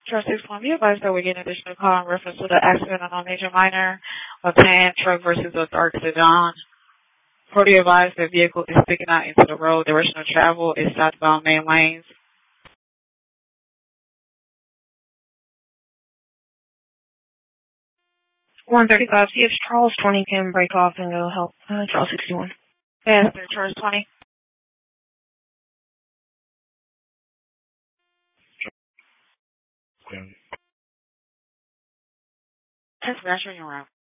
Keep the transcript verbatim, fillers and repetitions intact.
Trustees Plum, be advised that we get an additional call in reference to the accident on a major minor, a tan truck versus a dark sedan. For the advised, the vehicle is sticking out into the road. Direction of travel is southbound main lanes. one thirty-five, see if Charles twenty can break off and go help uh, Charles sixty-one. Yes, sir, Charles twenty. That's Russia, you're around.